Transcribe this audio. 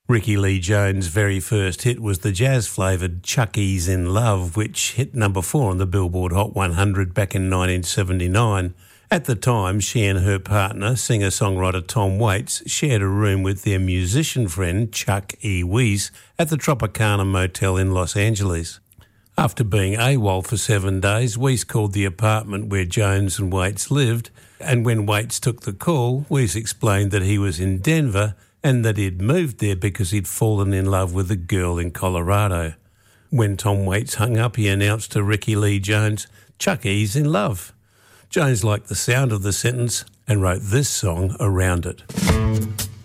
Ricky Lee Jones' very first hit was the jazz-flavoured Chuck E's in Love, which hit number 4 on the Billboard Hot 100 back in 1979. At the time, she and her partner, singer-songwriter Tom Waits, shared a room with their musician friend Chuck E. Weiss at the Tropicana Motel in Los Angeles. After being AWOL for 7 days, Weiss called the apartment where Jones and Waits lived, and when Waits took the call, Weiss explained that he was in Denver and that he'd moved there because he'd fallen in love with a girl in Colorado. When Tom Waits hung up, he announced to Ricky Lee Jones, "Chuck E's in love." Jones liked the sound of the sentence and wrote this song around it.